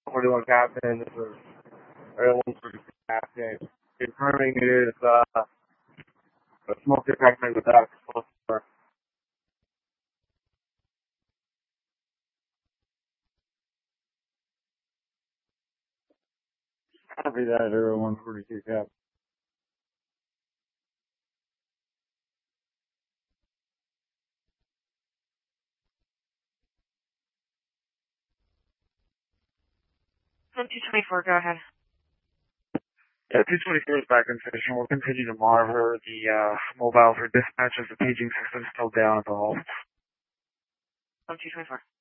41 Captain, this is Area 142 Captain. Confirming it is a smoke detector without explosive. Copy that, Area 142 Captain. From 224, go ahead. Yeah, 224 is back in station. We'll continue to monitor the mobile for dispatch as the paging system is still down at the hall. From 224.